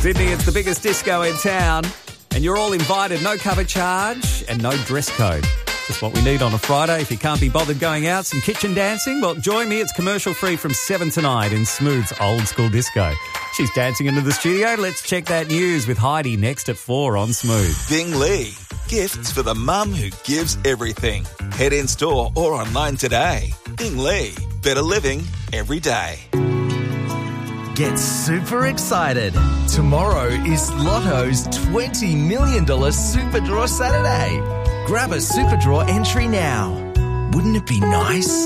Sydney, it's the biggest disco in town, and you're all invited. No cover charge and no dress code. Just what we need on a Friday. If you can't be bothered going out, some kitchen dancing, well, join me. It's commercial free from 7 tonight in Smooth's Old School Disco. She's dancing into the studio. Let's check that news with Heidi next at 4 on Smooth. Bing Lee. Gifts for the mum who gives everything. Head in store or online today. Bing Lee. Better living every day. Get super excited. Tomorrow is Lotto's $20 million Super Draw Saturday. Grab a Super Draw entry now. Wouldn't it be nice?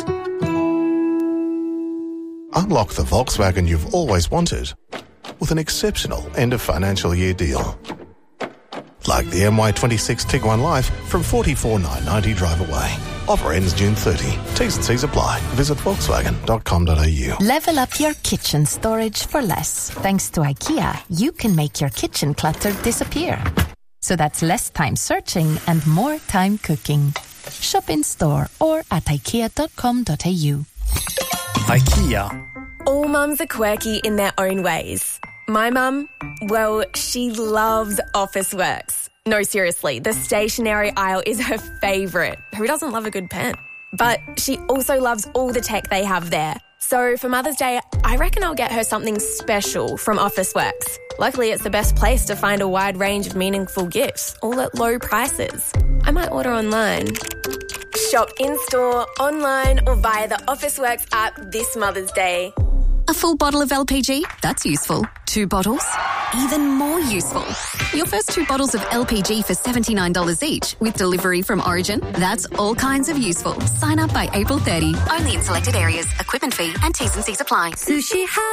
Unlock the Volkswagen you've always wanted with an exceptional end of financial year deal. Like the MY26 Tiguan Life from $44,990 drive away. Offer ends June 30. T's and C's apply. Visit Volkswagen.com.au. Level up your kitchen storage for less. Thanks to IKEA, you can make your kitchen clutter disappear. So that's less time searching and more time cooking. Shop in store or at ikea.com.au. IKEA. All mums are quirky in their own ways. My mum, well, she loves Officeworks. No, seriously, the stationery aisle is her favourite. Who doesn't love a good pen? But she also loves all the tech they have there. So for Mother's Day, I reckon I'll get her something special from Officeworks. Luckily, it's the best place to find a wide range of meaningful gifts, all at low prices. I might order online. Shop in-store, online or via the Officeworks app this Mother's Day. A full bottle of LPG? That's useful. 2 bottles? Even more useful. Your first 2 bottles of LPG for $79 each with delivery from Origin? That's all kinds of useful. Sign up by April 30. Only in selected areas. Equipment fee and T's and C's apply. Sushi